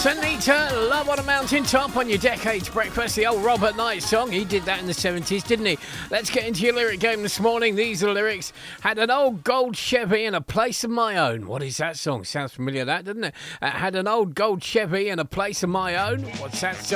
Sanita, Love on a Mountain Top on your Decades Breakfast, the old Robert Knight song. He did that in the 70s, didn't he? Let's get into your lyric game this morning. These are the lyrics. Had an old gold Chevy and a place of my own. What is that song? Sounds familiar, that, doesn't it? Had an old gold Chevy and a place of my own. What's that song?